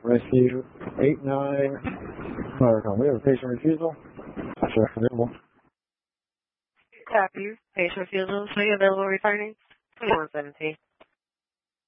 Rescue 89, we have a patient refusal. Sure, available. Copy. Patient refusal. So you available returning? 2117.